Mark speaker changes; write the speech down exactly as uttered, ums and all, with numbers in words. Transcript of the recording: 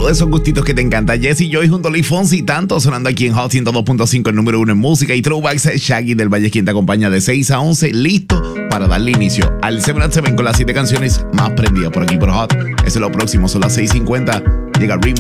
Speaker 1: todos esos gustitos que te encantan. Jesse Joy junto a Luis Fonsi, tanto sonando aquí en Hot ciento dos punto cinco, el número uno en música. Y Throwbacks, Shaggy del Valle, quien te acompaña de seis a once, listo para darle inicio al siete a siete con las siete canciones más prendidas por aquí por Hot. Eso es lo próximo, son las seis cincuenta. Llega Remo.